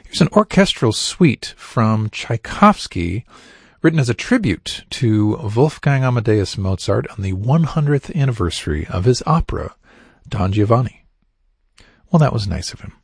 Here's an orchestral suite from Tchaikovsky, written as a tribute to Wolfgang Amadeus Mozart on the 100th anniversary of his opera, Don Giovanni. Well, that was nice of him.